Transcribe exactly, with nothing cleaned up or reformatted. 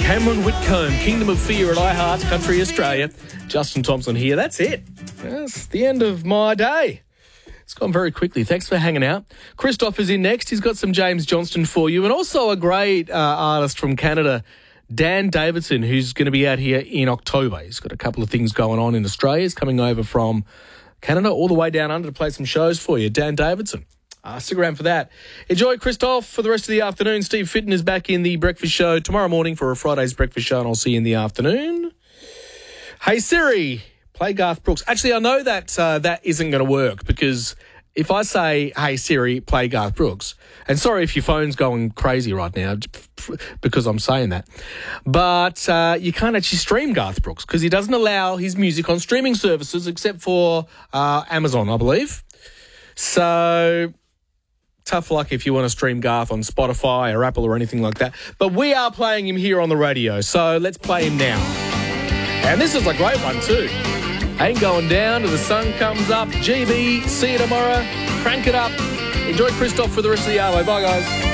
Cameron Whitcomb, Kingdom of Fear at iHeart Country Australia. Justin Thompson here. That's it. That's the end of my day. It's gone very quickly. Thanks for hanging out. Christoph is in next. He's got some James Johnston for you, and also a great uh, artist from Canada, Dan Davidson, who's going to be out here in October. He's got a couple of things going on in Australia. He's coming over from Canada all the way down under to play some shows for you. Dan Davidson. Uh, stick around for that. Enjoy Christoph for the rest of the afternoon. Steve Fitton is back in the breakfast show tomorrow morning for a Friday's breakfast show, and I'll see you in the afternoon. Hey Siri, play Garth Brooks. Actually, I know that uh, that isn't going to work, because if I say, hey Siri, play Garth Brooks, and sorry if your phone's going crazy right now because I'm saying that, but uh, you can't actually stream Garth Brooks because he doesn't allow his music on streaming services except for uh, Amazon, I believe. So tough luck if you want to stream Garth on Spotify or Apple or anything like that. But we are playing him here on the radio, so let's play him now. And this is a great one too. Ain't going down till the sun comes up. G B, see you tomorrow. Crank it up. Enjoy Christoph for the rest of the hour. Bye, guys.